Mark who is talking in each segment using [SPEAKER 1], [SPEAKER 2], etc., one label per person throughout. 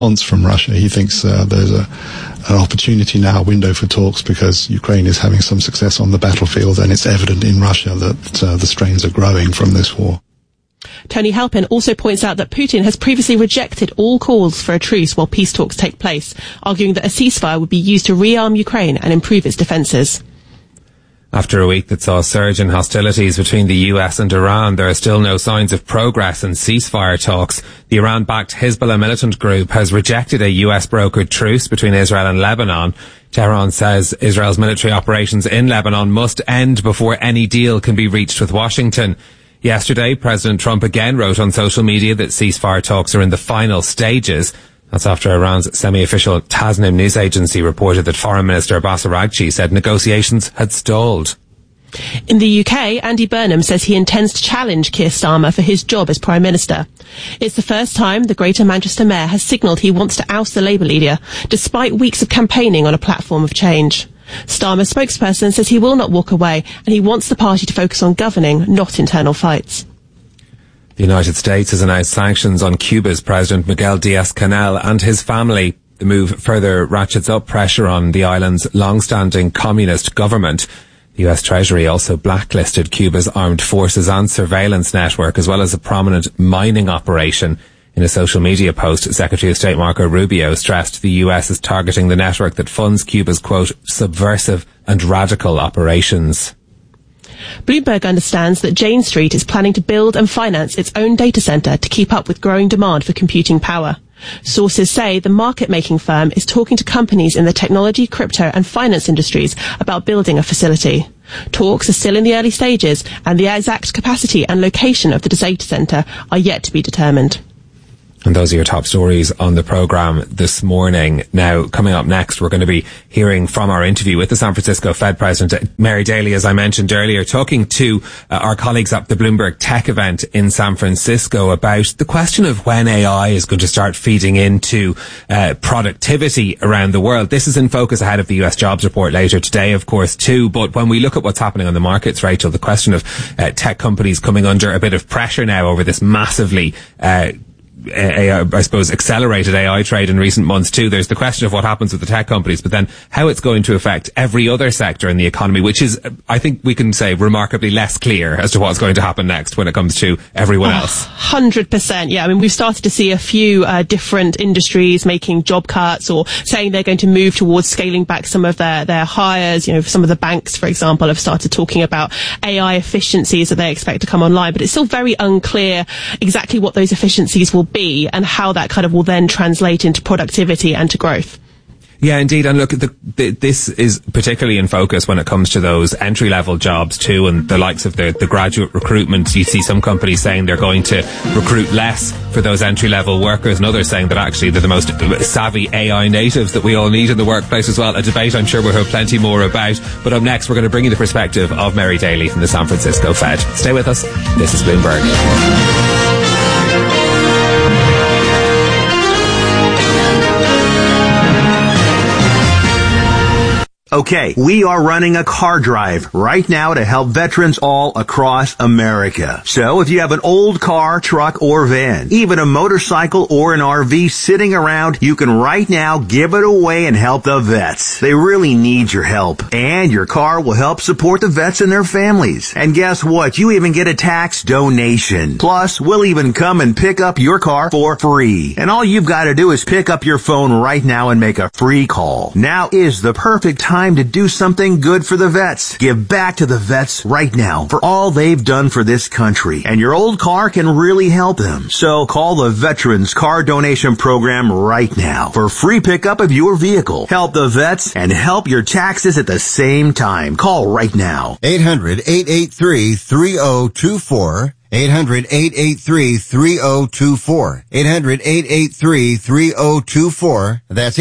[SPEAKER 1] from Russia. He thinks there's an opportunity now, a window for talks, because Ukraine is having some success on the battlefield, and it's evident in Russia that the strains are growing from this war.
[SPEAKER 2] Tony Halpin also points out that Putin has previously rejected all calls for a truce while peace talks take place, arguing that a ceasefire would be used to rearm Ukraine and improve its defences.
[SPEAKER 3] After a week that saw a surge in hostilities between the US and Iran, there are still no signs of progress in ceasefire talks. The Iran-backed Hezbollah militant group has rejected a US-brokered truce between Israel and Lebanon. Tehran says Israel's military operations in Lebanon must end before any deal can be reached with Washington. Yesterday, President Trump again wrote on social media that ceasefire talks are in the final stages. That's after Iran's semi-official Tasnim news agency reported that Foreign Minister Abbas Araghchi said negotiations had stalled.
[SPEAKER 2] In the UK, Andy Burnham says he intends to challenge Keir Starmer for his job as Prime Minister. It's the first time the Greater Manchester Mayor has signalled he wants to oust the Labour leader, despite weeks of campaigning on a platform of change. Starmer's spokesperson says he will not walk away, and he wants the party to focus on governing, not internal fights.
[SPEAKER 3] The United States has announced sanctions on Cuba's President Miguel Diaz-Canel and his family. The move further ratchets up pressure on the island's long-standing communist government. The US Treasury also blacklisted Cuba's armed forces and surveillance network, as well as a prominent mining operation. In a social media post, Secretary of State Marco Rubio stressed the US is targeting the network that funds Cuba's, quote, subversive and radical operations.
[SPEAKER 2] Bloomberg understands that Jane Street is planning to build and finance its own data centre to keep up with growing demand for computing power. Sources say the market-making firm is talking to companies in the technology, crypto and finance industries about building a facility. Talks are still in the early stages, and the exact capacity and location of the data centre are yet to be determined.
[SPEAKER 3] And those are your top stories on the programme this morning. Now, coming up next, we're going to be hearing from our interview with the San Francisco Fed President, Mary Daly, as I mentioned earlier, talking to our colleagues at the Bloomberg Tech event in San Francisco about the question of when AI is going to start feeding into productivity around the world. This is in focus ahead of the US jobs report later today, of course, too. But when we look at what's happening on the markets, Rachel, the question of tech companies coming under a bit of pressure now over this massively I suppose, accelerated AI trade in recent months too. There's the question of what happens with the tech companies, but then how it's going to affect every other sector in the economy, which is, I think we can say, remarkably less clear as to what's going to happen next when it comes to everyone else.
[SPEAKER 2] 100%. Yeah, I mean, we've started to see a few different industries making job cuts or saying they're going to move towards scaling back some of their hires. You know, some of the banks, for example, have started talking about AI efficiencies that they expect to come online, but it's still very unclear exactly what those efficiencies will be and how that kind of will then translate into productivity and to growth.
[SPEAKER 3] Yeah, indeed. And look, this is particularly in focus when it comes to those entry-level jobs too, and the likes of the graduate recruitment. You see some companies saying they're going to recruit less for those entry-level workers, and others saying that actually they're the most savvy AI natives that we all need in the workplace as well. A debate I'm sure we'll have plenty more about. But up next, we're going to bring you the perspective of Mary Daly from the San Francisco Fed. Stay with us. This is Bloomberg.
[SPEAKER 4] Okay, we are running a car drive right now to help veterans all across America. So if you have an old car, truck, or van, even a motorcycle or an RV sitting around, you can right now give it away and help the vets. They really need your help. And your car will help support the vets and their families. And guess what? You even get a tax donation. Plus, we'll even come and pick up your car for free. And all you've got to do is pick up your phone right now and make a free call. Now is the perfect time to do something good for the vets. Give back to the vets right now for all they've done for this country. And your old car can really help them. So call the Veterans Car Donation Program right now for free pickup of your vehicle. Help the vets and help your taxes at the same time. Call right now.
[SPEAKER 5] 800-883-3024. 800-883-3024. 800-883-3024. That's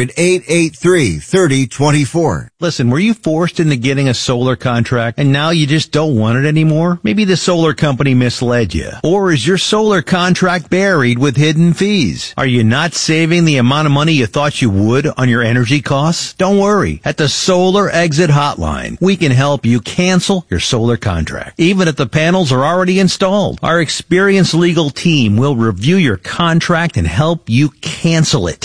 [SPEAKER 5] 800-883-3024.
[SPEAKER 6] Listen, were you forced into getting a solar contract and now you just don't want it anymore? Maybe the solar company misled you. Or is your solar contract buried with hidden fees? Are you not saving the amount of money you thought you would on your energy costs? Don't worry. At the Solar Exit Hotline, we can help you cancel your solar contract, even if the panels are already installed installed. Our experienced legal team will review your contract and help you cancel it.